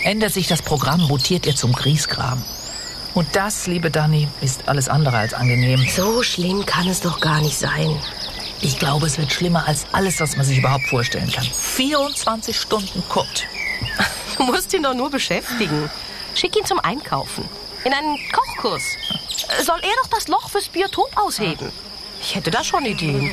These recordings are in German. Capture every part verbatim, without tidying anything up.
ändert sich das Programm, mutiert ihr zum Griesgram. Und das, liebe Dani, ist alles andere als angenehm. So schlimm kann es doch gar nicht sein. Ich glaube, es wird schlimmer als alles, was man sich überhaupt vorstellen kann. vierundzwanzig Stunden Kurt. Du musst ihn doch nur beschäftigen. Schick ihn zum Einkaufen. In einen Kochkurs. Soll er doch das Loch fürs Biotop ausheben? Ich hätte da schon Ideen.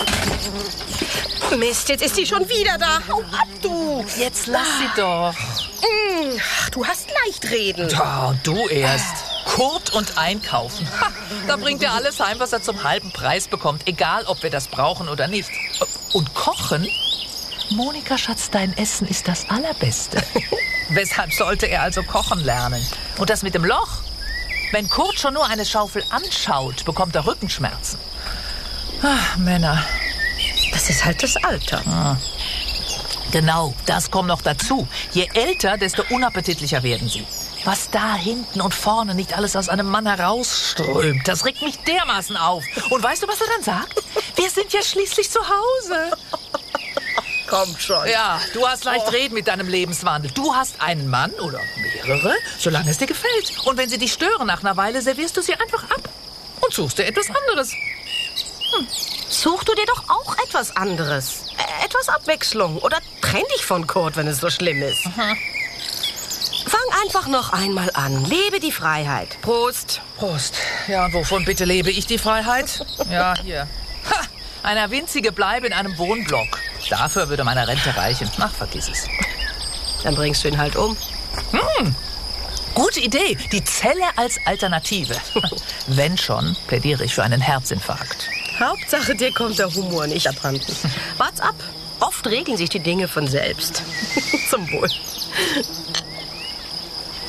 Mist, jetzt ist sie schon wieder da. Hau ab, du. Jetzt lass sie doch. Ach, du hast leicht reden. Ja, du erst. Kurt und Einkaufen. Ha, da bringt er alles heim, was er zum halben Preis bekommt. Egal, ob wir das brauchen oder nicht. Und kochen? Monika, Schatz, dein Essen ist das Allerbeste. Weshalb sollte er also kochen lernen? Und das mit dem Loch? Wenn Kurt schon nur eine Schaufel anschaut, bekommt er Rückenschmerzen. Ach, Männer. Das ist halt das Alter. Hm. Genau, das kommt noch dazu. Je älter, desto unappetitlicher werden sie. Was da hinten und vorne nicht alles aus einem Mann herausströmt, das regt mich dermaßen auf. Und weißt du, was er dann sagt? Wir sind ja schließlich zu Hause. Kommt schon. Ja, du hast leicht oh. reden mit deinem Lebenswandel. Du hast einen Mann oder mehrere, solange es dir gefällt. Und wenn sie dich stören nach einer Weile, servierst du sie einfach ab und suchst dir etwas anderes. Hm. Such du dir doch auch etwas anderes. Äh, etwas Abwechslung. Oder trenn dich von Kurt, wenn es so schlimm ist. Mhm. Fang einfach noch einmal an. Lebe die Freiheit. Prost. Prost. Ja, und wovon bitte lebe ich die Freiheit? Ja, hier. Ha! Eine winzige Bleibe in einem Wohnblock. Dafür würde meine Rente reichen. Ach, vergiss es. Dann bringst du ihn halt um. Hm. Gute Idee. Die Zelle als Alternative. Wenn schon, plädiere ich für einen Herzinfarkt. Hauptsache, dir kommt der Humor nicht abhanden. Wart's ab. Oft regeln sich die Dinge von selbst. Zum Wohl.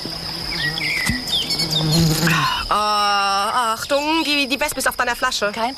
Oh, Achtung, die, die Wespe ist auf deiner Flasche. Kein